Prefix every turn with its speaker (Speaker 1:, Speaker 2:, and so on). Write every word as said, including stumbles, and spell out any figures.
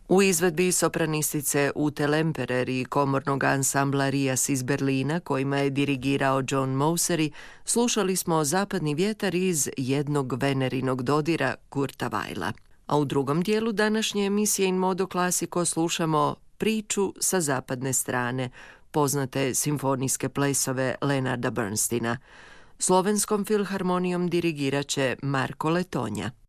Speaker 1: U izvedbi sopranistice Ute Lemperer i komornog ansambla Rias iz Berlina, kojima je dirigirao John Moseri, slušali smo Zapadni vjetar iz Jednog venerinog dodira Kurta Weila. A u drugom dijelu današnje emisije In Modo Classico slušamo Priču sa zapadne strane, poznate simfonijske plesove Leonarda Bernsteina. Slovenskom filharmonijom dirigirat će Marko Letonja.